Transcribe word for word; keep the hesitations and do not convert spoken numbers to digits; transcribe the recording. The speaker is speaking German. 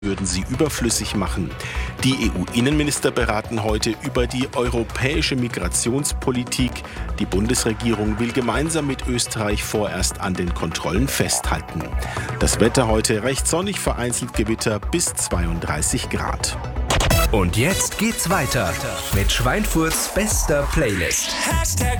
würden sie überflüssig machen. Die E U-Innenminister beraten heute über die europäische Migrationspolitik. Die Bundesregierung will gemeinsam mit Österreich vorerst an den Kontrollen festhalten. Das Wetter heute recht sonnig, vereinzelt Gewitter bis zweiunddreißig Grad. Und jetzt geht's weiter mit Schweinfurts bester Playlist. Hashtag